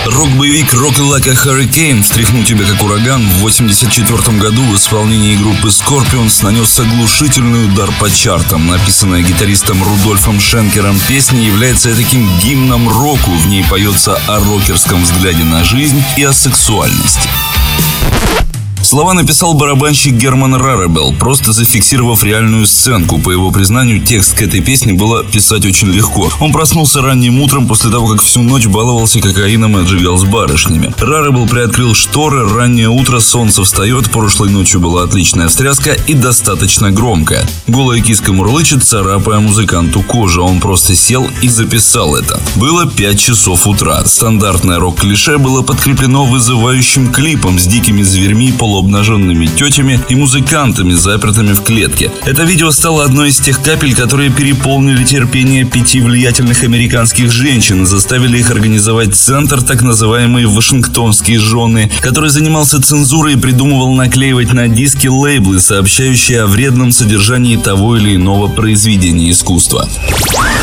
Рок-боевик «Rock Like a Hurricane» «Встряхну тебя как ураган» в 1984 году в исполнении группы Scorpions нанес оглушительный удар по чартам. Написанная гитаристом Рудольфом Шенкером песня является таким гимном року. В ней поется о рокерском взгляде на жизнь и о сексуальности. Слова написал барабанщик Герман Раребел, просто зафиксировав реальную сценку. По его признанию, текст к этой песне было писать очень легко. Он проснулся ранним утром после того, как всю ночь баловался кокаином и отжигал с барышнями. Раребел приоткрыл шторы, раннее утро, солнце встает, прошлой ночью была отличная встряска и достаточно громкая. Голая киска мурлычет, царапая музыканту кожу. Он просто сел и записал это. Было 5 часов утра. Стандартное рок-клише было подкреплено вызывающим клипом с дикими зверьми, полуобнаженными тетями и музыкантами, запертыми в клетке. Это видео стало одной из тех капель, которые переполнили терпение 5 влиятельных американских женщин и заставили их организовать центр, так называемые «Вашингтонские жены», который занимался цензурой и придумывал наклеивать на диски лейблы, сообщающие о вредном содержании того или иного произведения искусства.